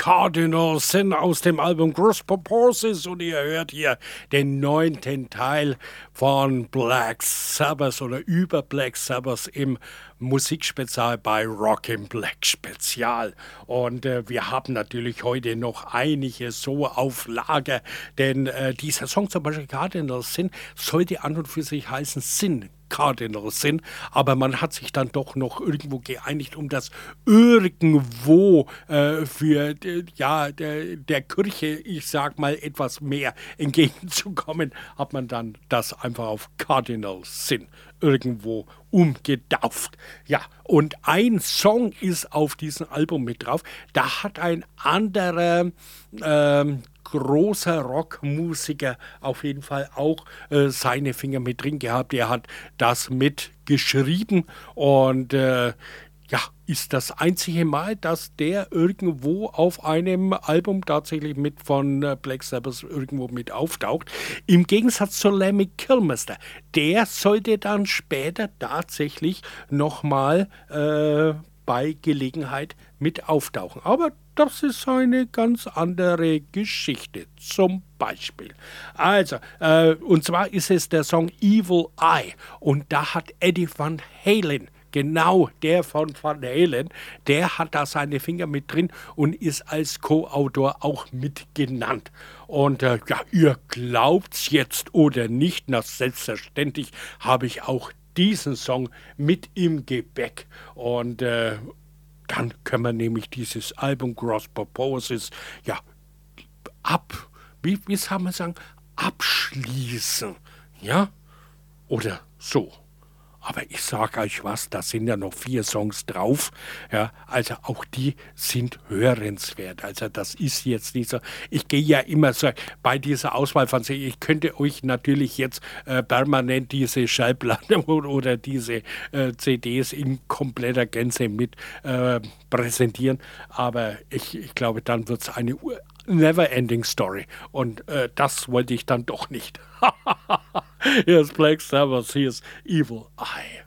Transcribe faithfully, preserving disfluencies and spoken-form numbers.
Cardinal Sin aus dem Album Gross Proportions und ihr hört hier den neunten Teil von Black Sabbath oder über Black Sabbath im Musikspezial bei Rockin' Black Spezial. Und äh, wir haben natürlich heute noch einige so auf Lager, denn äh, dieser Song zum Beispiel Cardinal Sin sollte an und für sich heißen Sin. Cardinal Sin, aber man hat sich dann doch noch irgendwo geeinigt, um das irgendwo äh, für äh, ja, der, der Kirche, ich sag mal, etwas mehr entgegenzukommen, hat man dann das einfach auf Cardinal Sin irgendwo umgetauft. Ja, und ein Song ist auf diesem Album mit drauf, da hat ein anderer ähm, großer Rockmusiker auf jeden Fall auch äh, seine Finger mit drin gehabt. Er hat das mitgeschrieben und äh, ja, ist das einzige Mal, dass der irgendwo auf einem Album tatsächlich mit von äh, Black Sabbath irgendwo mit auftaucht. Im Gegensatz zu Lemmy Kilmister. Der sollte dann später tatsächlich nochmal äh, bei Gelegenheit mit auftauchen. Aber das ist eine ganz andere Geschichte, zum Beispiel. Also, äh, und zwar ist es der Song Evil Eye. Und da hat Eddie Van Halen, genau der von Van Halen, der hat da seine Finger mit drin und ist als Co-Autor auch mit genannt. Und äh, ja, ihr glaubt's jetzt oder nicht, na selbstverständlich habe ich auch diesen Song mit im Gepäck. Und äh, dann können wir nämlich dieses Album Gross Proportions ja ab, wie, wie soll man sagen, abschließen. Ja? Oder so. Aber ich sage euch was, da sind ja noch vier Songs drauf. Ja, also auch die sind hörenswert. Also das ist jetzt nicht so. Ich gehe ja immer so bei dieser Auswahl von C Ds. Ich könnte euch natürlich jetzt äh, permanent diese Schallplatten oder diese äh, C Ds in kompletter Gänze mit äh, präsentieren. Aber ich, ich glaube, dann wird es eine never-ending Story. Und äh, das wollte ich dann doch nicht. Hier ist Black Sabbath, hier ist Evil Eye.